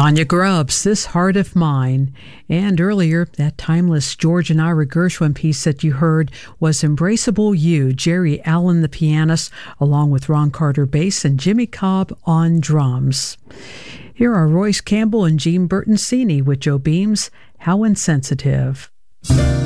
Tanya Grubbs, This Heart of Mine. And earlier, that timeless George and Ira Gershwin piece that you heard was Embraceable You, Jerry Allen, the pianist, along with Ron Carter bass and Jimmy Cobb on drums. Here are Royce Campbell and Gene Bertoncini with Joe Beam's How Insensitive.